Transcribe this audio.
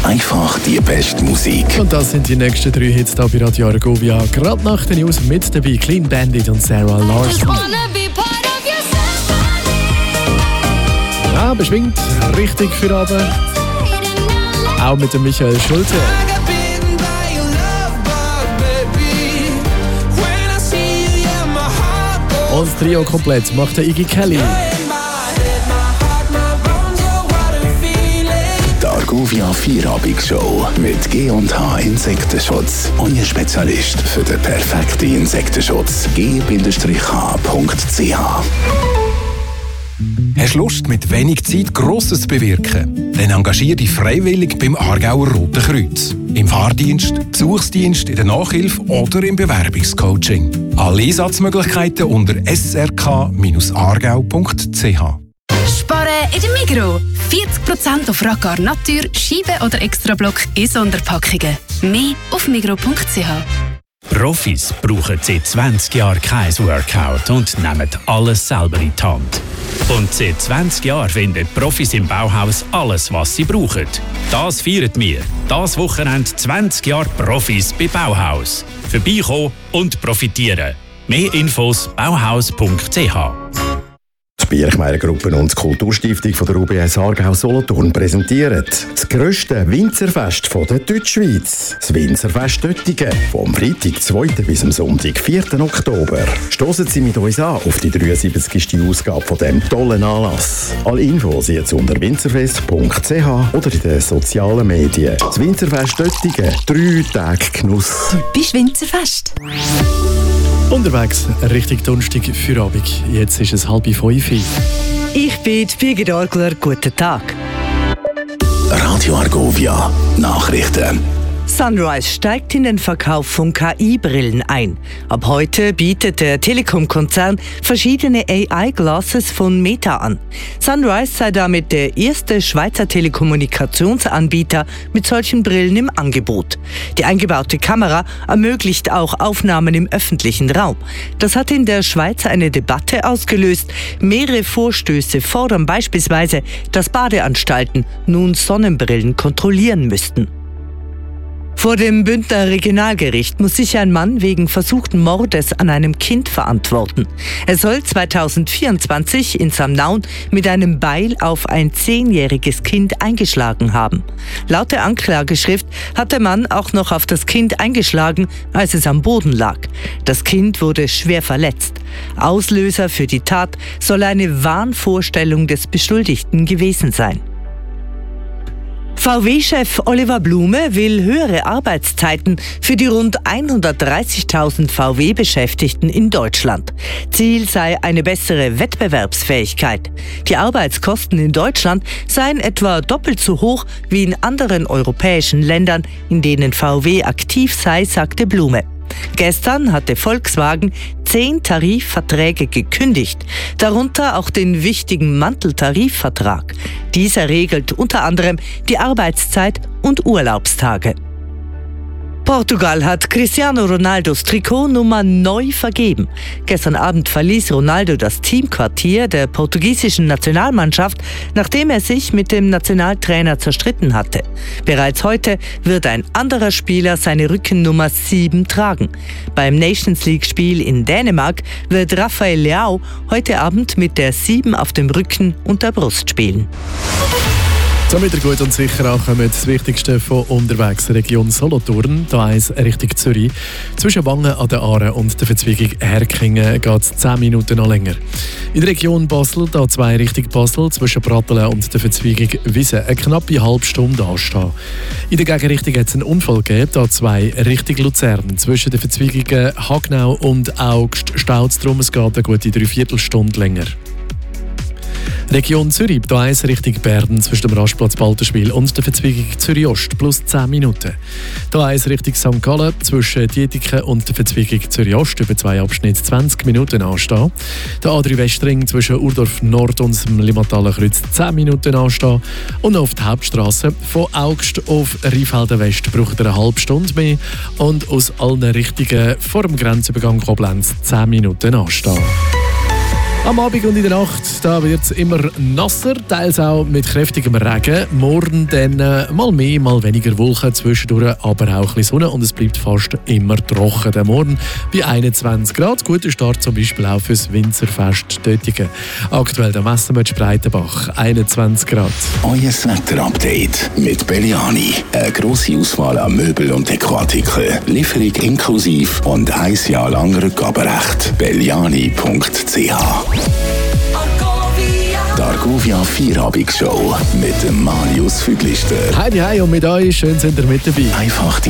Einfach die beste Musik. Und das sind die nächsten 3 Hits hier bei Radio Argovia. Gerade nach den News mit dabei Clean Bandit und Sarah Larson. Ja, beschwingt, richtig für Abend. Auch mit dem Michael Schulte. Und das Trio komplett macht der Iggy Kelly. Die Argovia Vierabend-Show mit G&H Insektenschutz. Euer Spezialist für den perfekten Insektenschutz. g-h.ch. Hast du Lust, mit wenig Zeit Grosses zu bewirken? Dann engagiere dich freiwillig beim Aargauer Roten Kreuz. Im Fahrdienst, Besuchsdienst, in der Nachhilfe oder im Bewerbungscoaching. Alle Einsatzmöglichkeiten unter srk-aargau.ch. Sparen in der Migros. 40% auf Racar Natur, Scheibe oder Extrablock in Sonderpackungen. Mehr auf migros.ch. Profis brauchen seit 20 Jahren kein Workout und nehmen alles selber in die Hand. Und seit 20 Jahren finden Profis im Bauhaus alles, was sie brauchen. Das feiern wir. Das Wochenende 20 Jahre Profis bei Bauhaus. Vorbeikommen und profitieren. Mehr Infos bauhaus.ch. Die Birchmeier Gruppe und die Kulturstiftung von der UBS Aargau Solothurn präsentieren das grösste Winzerfest der Deutschschweiz. Das Winzerfest Döttingen. Vom Freitag 2. bis am Sonntag 4. Oktober. Stossen Sie mit uns an auf die 73. Ausgabe von diesem tollen Anlass. Alle Infos jetzt unter winzerfest.ch oder in den sozialen Medien. Das Winzerfest Döttingen. 3 Tage Genuss. Bist Winzerfest? Unterwegs Richtung Donnerstag für Abend. Jetzt ist es 4:30. Ich bin Birgit Orgler. Guten Tag. Radio Argovia Nachrichten. Sunrise steigt in den Verkauf von KI-Brillen ein. Ab heute bietet der Telekom-Konzern verschiedene AI-Glasses von Meta an. Sunrise sei damit der erste Schweizer Telekommunikationsanbieter mit solchen Brillen im Angebot. Die eingebaute Kamera ermöglicht auch Aufnahmen im öffentlichen Raum. Das hat in der Schweiz eine Debatte ausgelöst. Mehrere Vorstöße fordern beispielsweise, dass Badeanstalten nun Sonnenbrillen kontrollieren müssten. Vor dem Bündner Regionalgericht muss sich ein Mann wegen versuchten Mordes an einem Kind verantworten. Er soll 2024 in Samnaun mit einem Beil auf ein 10-jähriges Kind eingeschlagen haben. Laut der Anklageschrift hat der Mann auch noch auf das Kind eingeschlagen, als es am Boden lag. Das Kind wurde schwer verletzt. Auslöser für die Tat soll eine Wahnvorstellung des Beschuldigten gewesen sein. VW-Chef Oliver Blume will höhere Arbeitszeiten für die rund 130.000 VW-Beschäftigten in Deutschland. Ziel sei eine bessere Wettbewerbsfähigkeit. Die Arbeitskosten in Deutschland seien etwa doppelt so hoch wie in anderen europäischen Ländern, in denen VW aktiv sei, sagte Blume. Gestern hatte Volkswagen 10 Tarifverträge gekündigt, darunter auch den wichtigen Manteltarifvertrag. Dieser regelt unter anderem die Arbeitszeit und Urlaubstage. Portugal hat Cristiano Ronaldos Trikotnummer neu vergeben. Gestern Abend verließ Ronaldo das Teamquartier der portugiesischen Nationalmannschaft, nachdem er sich mit dem Nationaltrainer zerstritten hatte. Bereits heute wird ein anderer Spieler seine Rückennummer 7 tragen. Beim Nations-League-Spiel in Dänemark wird Rafael Leao heute Abend mit der 7 auf dem Rücken und der Brust spielen. Damit ihr gut und sicher ankommt, das Wichtigste von unterwegs, Region Solothurn, da eins Richtung Zürich. Zwischen Wangen an der Aare und der Verzweigung Herkingen geht es 10 Minuten noch länger. In der Region Basel, da 2 Richtung Basel, zwischen Pratteln und der Verzweigung Wiese, eine knappe halbe Stunde anstehen. In der Gegenrichtung hat es einen Unfall gegeben, da 2 Richtung Luzern, zwischen den Verzweigungen Hagnau und Augst staut es darum, es geht eine gute 3/4 Stunde länger. Region Zürich, da 1 Richtung Bern zwischen dem Rastplatz Balterschwil und der Verzweigung Zürich-Ost plus 10 Minuten. Da 1 Richtung St. Gallen zwischen Dietiken und der Verzweigung Zürich-Ost über 2 Abschnitte 20 Minuten anstehen. Der A3 Westring zwischen Urdorf Nord und dem Limmathaler Kreuz 10 Minuten anstehen. Und auf der Hauptstrasse von Augst auf Rheinfelden West braucht ihr eine halbe Stunde mehr. Und aus allen Richtungen vor dem Grenzübergang Koblenz 10 Minuten anstehen. Am Abend und in der Nacht da wird es immer nasser, teils auch mit kräftigem Regen. Morgen dann mal mehr, mal weniger Wolken, zwischendurch aber auch ein bisschen Sonne und es bleibt fast immer trocken. Der Morgen bei 21 Grad. Guter Start zum Beispiel auch fürs Winzerfest Döttingen. Aktuell da messen wir in Spreitenbach 21 Grad. Euer Wetterupdate mit Belliani. Eine grosse Auswahl an Möbel und Dekoartikeln. Lieferung inklusive und 1 Jahr lang Rückgaberecht. Belliani.ch. Die Argovia Feierabend-Show mit dem Marius Füglister. Hi und mit euch, schön sind ihr mit dabei. Einfach